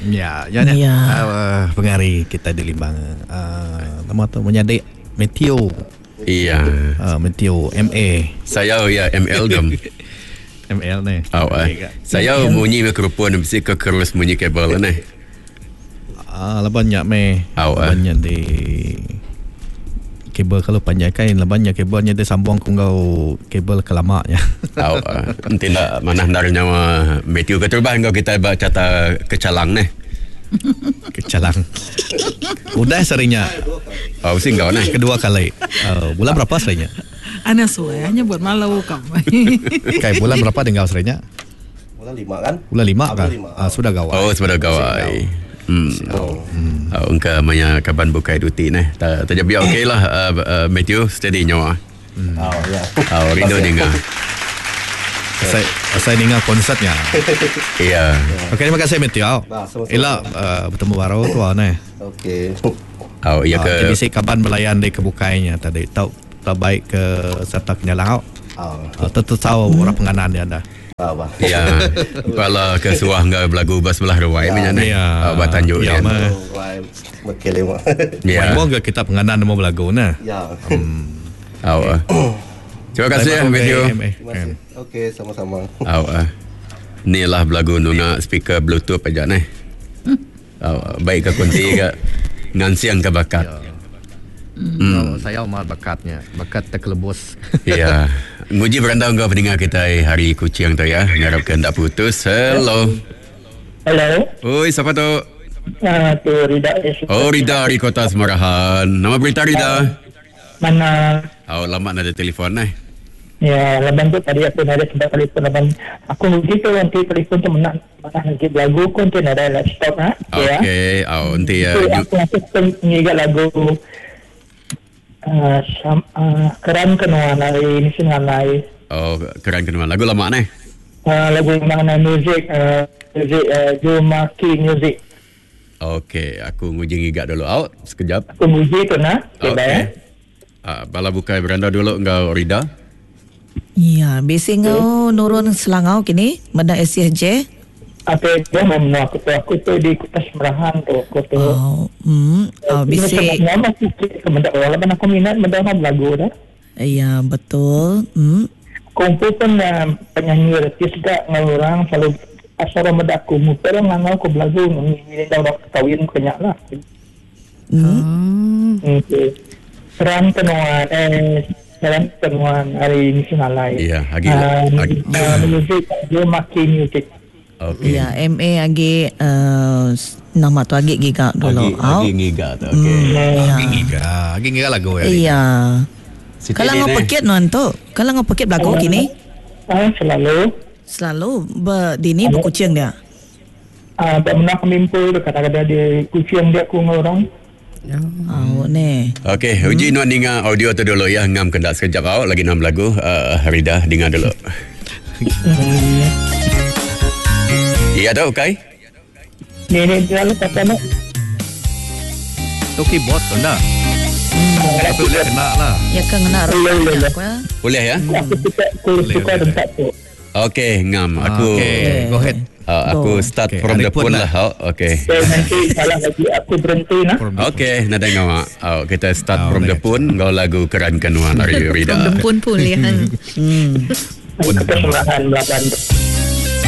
Ya, pengari kita di Limbang. Nama tu menyadik Meteo. Iya. Meteo MA. Saya ya ML dom. ML ni. Saya bunyi mikrofon mesti kekerus bunyi kabel ni. Banyak banyak di kabel kalau panjangkan banyak kabelnya dia sambung ke kau kabel kelamaknya. Nanti nak mana nyawa Meteo keterbang kau kita baca kata kecalang ni. Kecalang. Udah seringnya. Mesti kau ni. Kedua kali. Bulan berapa seringnya? Ana suayanya buat malau kamu. Kayak bulan berapa dengan seringnya? Bulan 5 kan? Bulan 5 kan? Sudah gawai. Sudah gawai. Engkau banyak kapan buka duty ni. Tak biar okey lah Meteo steady nyawa. Rindu dengar. Saya dengar konsertnya. Iya. Okey, terima kasih Meteo. Elok bertemu baru tu ni. Okey. Iya ke. Jadi saya kapan belayan di kebukainya tadi. Tahu baik ke serta kenyalang. Tentu tahu orang penganan dia anda. Ya, kalau ke suah enggak belagu bas belah ruai macam ni. Batanjuk dia. Ya. Moga kita penganan mau belagu nah. Ya. Terima kasih Meteo. Okey, sama-sama. Ni lah belagu nuna speaker Bluetooth aja ni. Baik ke kunti ke ngansiang ke bakat. Saya amat bakatnya. Bakat terkelebus. Ya. Nguji berantau kau pendengar kita hari kucing tu ya. Harapkan tak putus. Hello. Oi, siapa tu? Tu Rida. Rida dari Kota Semarahan. Nama berita Rida? Mana? Lama nak ada telefon ni. Ya, leban tu tadi aku ada sebab telefon leban. Aku nguji tu nanti telefon tu mana nanti lagu pun tu ada laptop ha. Okey, nanti ya. Aku pengigat lagu Keran Kenuan hari ini sih ngalai. Keran Kenuan lagu lama ni. Lagu mengenai muzik Jumaki Music. Okey, aku nguji ngigat dulu sekejap. Aku nguji tu nah. Okey. Bala buka beranda dulu engkau Rida. Ya, biasa kau nurun Selangau kini, Menda SCJ. Apa dia mau aku tu di Kota Semarahan tu aku tu. Biasa. Nama sikit kemendak walaupun aku minat mendengar lagu dah. Iya, betul. Kumpul pun penyanyi artis juga orang selalu asal mendaku muter ngangau ke lagu ini dah kawin banyak lah. Keran Kenuan hari ini senalai. Iya, music Jumaki Music. Okey. Ya, MA agi nama tu agi giga dulu. Agi giga tu. Okey. Agi giga lagu ya. Iya. Kalau ngau paket non tu, kalau ngau paket lagu kini? Selalu berdini berkucing dia. Tak pernah kemimpul kadang-kadang dia kucing dia ku orang. Ni. Okey, uji nuan dengar audio tu dulu ya. Ngam kendak sekejap lagi 6 lagu. Rida dengar dulu. Iya dah, okey. Ni dia lepas nak. Tu keyboard tu dah. Tapi boleh kena lah. Ya kan kena. Boleh ya? Aku suka tempat tu. Okey, ngam. Aku go ahead. Aku start from the phone lah. Okey. Nanti kalau lagi aku berhenti nah. Okey, nak dengar mak. Kita start from the phone. Kau lagu Keran Kenuan dari Rida. From the phone pun lihat. Kota Semarahan 8.